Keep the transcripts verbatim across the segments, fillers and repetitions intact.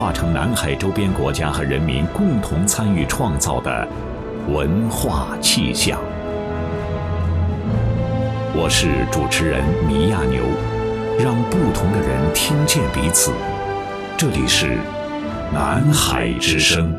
化成南海周边国家和人民共同参与创造的文化气象。我是主持人米亚牛，让不同的人听见彼此。这里是南海之声。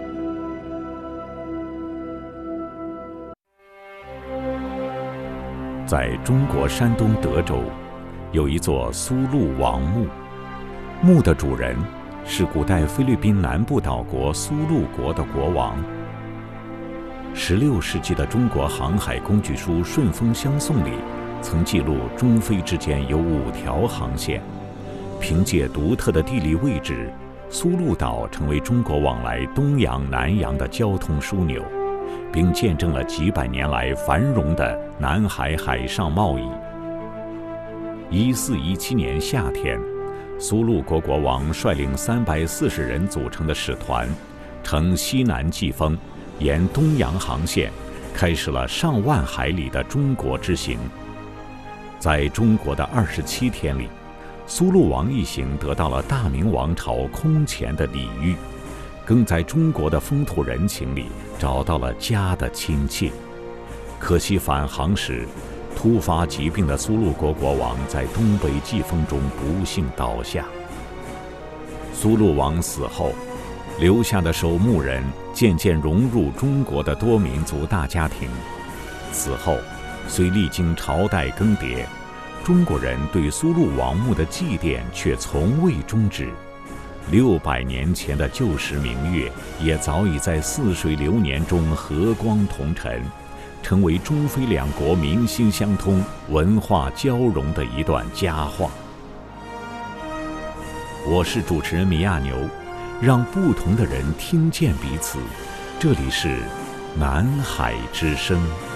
在中国山东德州，有一座苏禄王墓，墓的主人是古代菲律宾南部岛国苏禄国的国王。十六世纪的中国航海工具书《顺风相送》里曾记录中非之间有五条航线。凭借独特的地理位置，苏禄岛成为中国往来东洋南洋的交通枢纽，并见证了几百年来繁荣的南海海上贸易。一四一七年夏天，苏禄国国王率领三百四十人组成的使团，乘西南季风，沿东洋航线，开始了上万海里的中国之行。在中国的二十七天里，苏禄王一行得到了大明王朝空前的礼遇，更在中国的风土人情里找到了家的亲切。可惜返航时，突发疾病的苏禄国国王在东北季风中不幸倒下。苏禄王死后，留下的守墓人渐渐融入中国的多民族大家庭。此后，虽历经朝代更迭，中国人对苏禄王墓的祭奠却从未终止。六百年前的旧时明月，也早已在似水流年中和光同尘，成为中非两国民心相通、文化交融的一段佳话。我是主持人米亚牛，让不同的人听见彼此。这里是南海之声。